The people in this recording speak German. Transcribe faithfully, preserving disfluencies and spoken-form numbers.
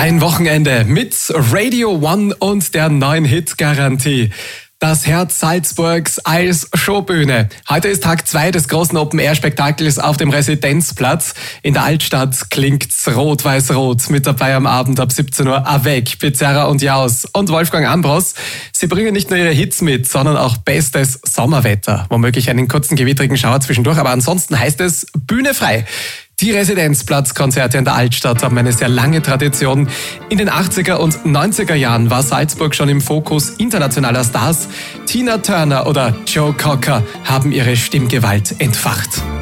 Dein Wochenende mit Radio One und der neuen Hit-Garantie. Das Herz Salzburgs als Showbühne. Heute ist Tag zwei des großen Open-Air-Spektakels auf dem Residenzplatz. In der Altstadt klingt's rot-weiß-rot. Mit dabei am Abend ab siebzehn Uhr Avec, Pizarra und Jaus und Wolfgang Ambros. Sie bringen nicht nur ihre Hits mit, sondern auch bestes Sommerwetter. Womöglich einen kurzen gewittrigen Schauer zwischendurch, aber ansonsten heißt es Bühne frei. Die Residenzplatzkonzerte in der Altstadt haben eine sehr lange Tradition. In den achtziger und neunziger Jahren war Salzburg schon im Fokus internationaler Stars. Tina Turner oder Joe Cocker haben ihre Stimmgewalt entfacht.